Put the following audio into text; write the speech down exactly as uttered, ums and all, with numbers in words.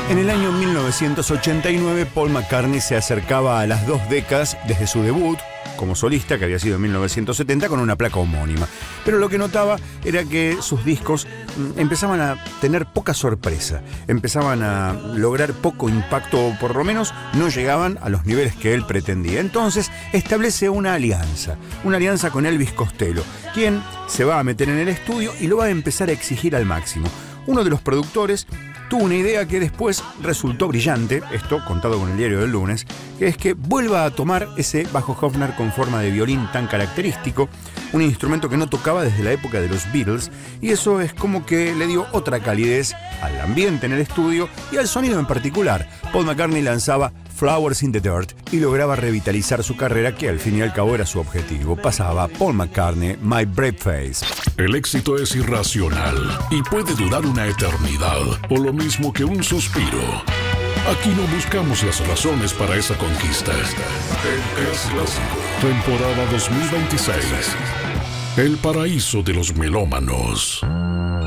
En el año mil novecientos ochenta y nueve, Paul McCartney se acercaba a las dos décadas desde su debut como solista, que había sido en mil novecientos setenta, con una placa homónima. Pero lo que notaba era que sus discos mm, empezaban a tener poca sorpresa, empezaban a lograr poco impacto, o por lo menos no llegaban a los niveles que él pretendía. Entonces establece una alianza, una alianza con Elvis Costello, quien se va a meter en el estudio y lo va a empezar a exigir al máximo. Uno de los productores tuvo una idea que después resultó brillante, esto contado con el diario del lunes, que es que vuelva a tomar ese bajo Hofner con forma de violín tan característico, un instrumento que no tocaba desde la época de los Beatles, y eso es como que le dio otra calidez al ambiente en el estudio y al sonido en particular. Paul McCartney lanzaba Flowers in the Dirt y lograba revitalizar su carrera, que al fin y al cabo era su objetivo. Pasaba Paul McCartney, My Brave Face. El éxito es irracional y puede durar una eternidad, o lo mismo que un suspiro. Aquí no buscamos las razones para esa conquista. El Es Clásico, temporada dos mil veintiséis. El paraíso de los melómanos.